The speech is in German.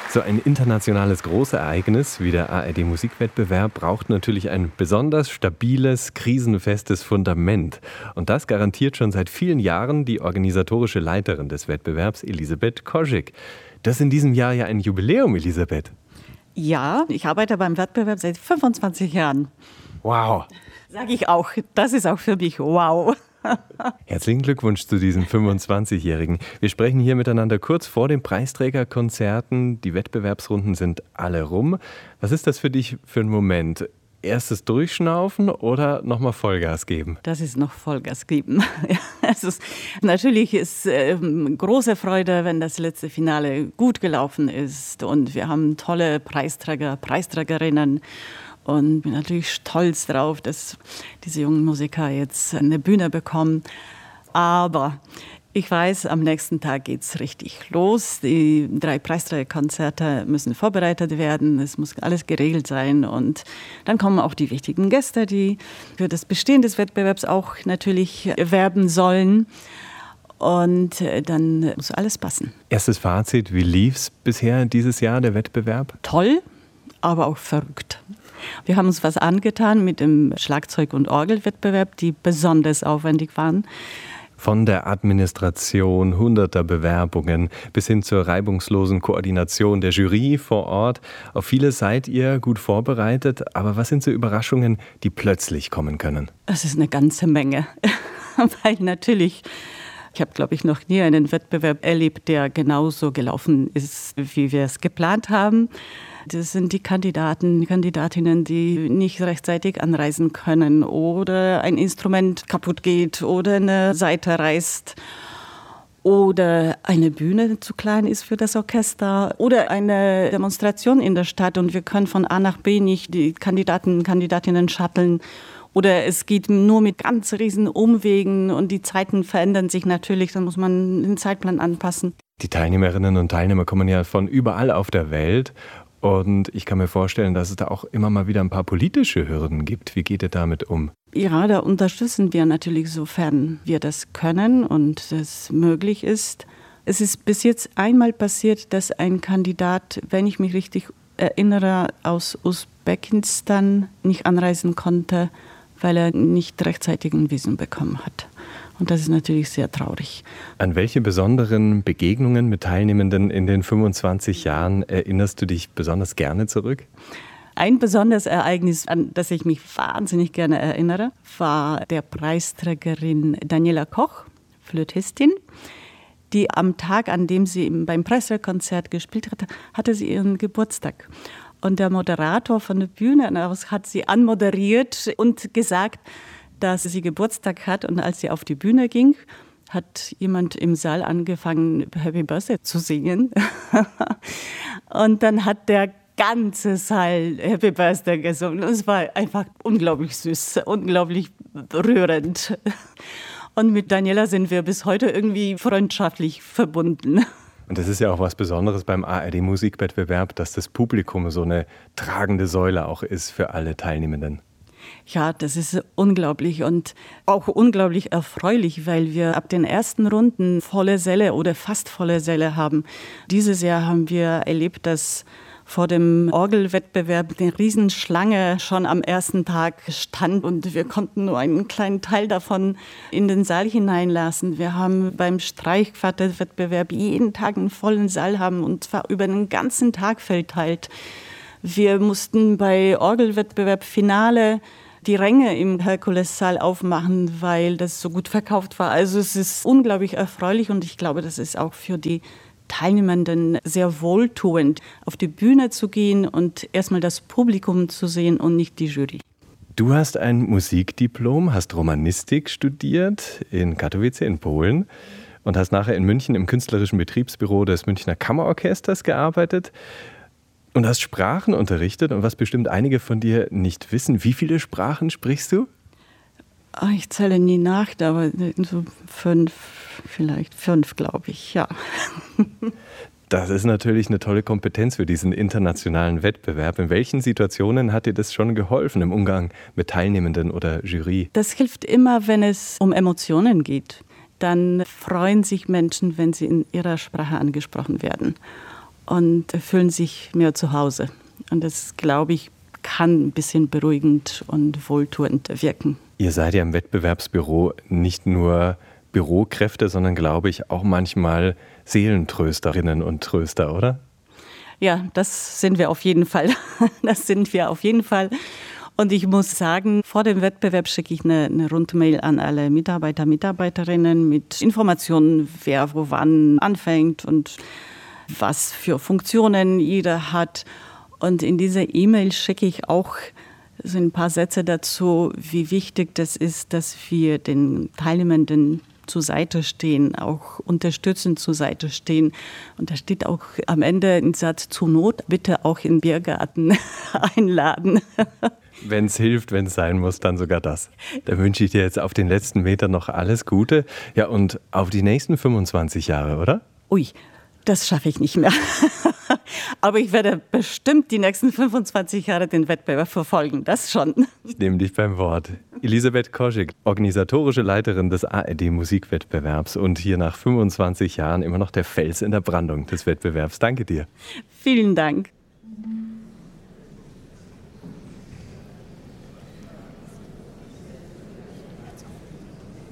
So ein internationales Großereignis wie der ARD-Musikwettbewerb braucht natürlich ein besonders stabiles, krisenfestes Fundament. Und das garantiert schon seit vielen Jahren die organisatorische Leiterin des Wettbewerbs, Elisabeth Koschik. Das ist in diesem Jahr ja ein Jubiläum, Elisabeth. Ja, ich arbeite beim Wettbewerb seit 25 Jahren. Wow. Sage ich auch, das ist auch für mich wow. Herzlichen Glückwunsch zu diesem 25-Jährigen. Wir sprechen hier miteinander kurz vor den Preisträgerkonzerten. Die Wettbewerbsrunden sind alle rum. Was ist das für dich für ein Moment? Erstes Durchschnaufen oder nochmal Vollgas geben? Das ist noch Vollgas geben. Natürlich ist große Freude, wenn das letzte Finale gut gelaufen ist. Und wir haben tolle Preisträger, Preisträgerinnen. Und bin natürlich stolz darauf, dass diese jungen Musiker jetzt eine Bühne bekommen. Aber ich weiß, am nächsten Tag geht es richtig los. Die 3 Preisträgerkonzerte müssen vorbereitet werden. Es muss alles geregelt sein. Und dann kommen auch die wichtigen Gäste, die für das Bestehen des Wettbewerbs auch natürlich werben sollen. Und dann muss alles passen. Erstes Fazit, wie lief's bisher dieses Jahr, der Wettbewerb? Toll, aber auch verrückt. Wir haben uns was angetan mit dem Schlagzeug- und Orgelwettbewerb, die besonders aufwendig waren. Von der Administration hunderter Bewerbungen bis hin zur reibungslosen Koordination der Jury vor Ort. Auf vieles seid ihr gut vorbereitet. Aber was sind so Überraschungen, die plötzlich kommen können? Es ist eine ganze Menge. Weil natürlich, ich habe, glaube ich, noch nie einen Wettbewerb erlebt, der genauso gelaufen ist, wie wir es geplant haben. Das sind die Kandidatinnen, die nicht rechtzeitig anreisen können oder ein Instrument kaputt geht oder eine Saite reißt oder eine Bühne zu klein ist für das Orchester oder eine Demonstration in der Stadt und wir können von A nach B nicht die Kandidatinnen shutteln. Oder es geht nur mit ganz riesen Umwegen und die Zeiten verändern sich natürlich, dann muss man den Zeitplan anpassen. Die Teilnehmerinnen und Teilnehmer kommen ja von überall auf der Welt. Und ich kann mir vorstellen, dass es da auch immer mal wieder ein paar politische Hürden gibt. Wie geht ihr damit um? Ja, da unterstützen wir natürlich, sofern wir das können und es möglich ist. Es ist bis jetzt einmal passiert, dass ein Kandidat, wenn ich mich richtig erinnere, aus Usbekistan nicht anreisen konnte, weil er nicht rechtzeitig ein Visum bekommen hat. Und das ist natürlich sehr traurig. An welche besonderen Begegnungen mit Teilnehmenden in den 25 Jahren erinnerst du dich besonders gerne zurück? Ein besonderes Ereignis, an das ich mich wahnsinnig gerne erinnere, war der Preisträgerin Daniela Koch, Flötistin, die am Tag, an dem sie beim Preisträgerkonzert gespielt hatte, hatte sie ihren Geburtstag. Und der Moderator von der Bühne aus hat sie anmoderiert und gesagt, dass sie Geburtstag hat. Und als sie auf die Bühne ging, hat jemand im Saal angefangen, Happy Birthday zu singen. Und dann hat der ganze Saal Happy Birthday gesungen. Und es war einfach unglaublich süß, unglaublich rührend. Und mit Daniela sind wir bis heute irgendwie freundschaftlich verbunden. Und das ist ja auch was Besonderes beim ARD-Musikwettbewerb, dass das Publikum so eine tragende Säule auch ist für alle Teilnehmenden. Ja, das ist unglaublich und auch unglaublich erfreulich, weil wir ab den ersten Runden volle Säle oder fast volle Säle haben. Dieses Jahr haben wir erlebt, dass vor dem Orgelwettbewerb eine Riesenschlange schon am ersten Tag stand und wir konnten nur einen kleinen Teil davon in den Saal hineinlassen. Wir haben beim Streichquartettwettbewerb jeden Tag einen vollen Saal haben und zwar über den ganzen Tag verteilt. Wir mussten bei Orgelwettbewerb Finale die Ränge im Herkulessaal aufmachen, weil das so gut verkauft war. Also es ist unglaublich erfreulich und ich glaube, das ist auch für die Teilnehmenden sehr wohltuend, auf die Bühne zu gehen und erstmal das Publikum zu sehen und nicht die Jury. Du hast ein Musikdiplom, hast Romanistik studiert in Katowice in Polen und hast nachher in München im künstlerischen Betriebsbüro des Münchner Kammerorchesters gearbeitet. Und hast Sprachen unterrichtet und was bestimmt einige von dir nicht wissen. Wie viele Sprachen sprichst du? Ich zähle nie nach, aber so 5, vielleicht 5, glaube ich, ja. Das ist natürlich eine tolle Kompetenz für diesen internationalen Wettbewerb. In welchen Situationen hat dir das schon geholfen im Umgang mit Teilnehmenden oder Jury? Das hilft immer, wenn es um Emotionen geht. Dann freuen sich Menschen, wenn sie in ihrer Sprache angesprochen werden. und fühlen sich mehr zu Hause. Und das, glaube ich, kann ein bisschen beruhigend und wohltuend wirken. Ihr seid ja im Wettbewerbsbüro nicht nur Bürokräfte, sondern, glaube ich, auch manchmal Seelentrösterinnen und Tröster, oder? Ja, das sind wir auf jeden Fall. Das sind wir auf jeden Fall. Und ich muss sagen, vor dem Wettbewerb schicke ich eine Rundmail an alle Mitarbeiter, Mitarbeiterinnen mit Informationen, wer wo wann anfängt und was für Funktionen jeder hat. Und in dieser E-Mail schicke ich auch so ein paar Sätze dazu, wie wichtig das ist, dass wir den Teilnehmenden zur Seite stehen, auch unterstützend zur Seite stehen. Und da steht auch am Ende ein Satz: zur Not bitte auch in den Biergarten einladen. Wenn es hilft, wenn es sein muss, dann sogar das. Da wünsche ich dir jetzt auf den letzten Metern noch alles Gute. Ja, und auf die nächsten 25 Jahre, oder? Ui, das schaffe ich nicht mehr. Aber ich werde bestimmt die nächsten 25 Jahre den Wettbewerb verfolgen, das schon. Ich nehme dich beim Wort. Elisabeth Koschek, organisatorische Leiterin des ARD-Musikwettbewerbs und hier nach 25 Jahren immer noch der Fels in der Brandung des Wettbewerbs. Danke dir. Vielen Dank.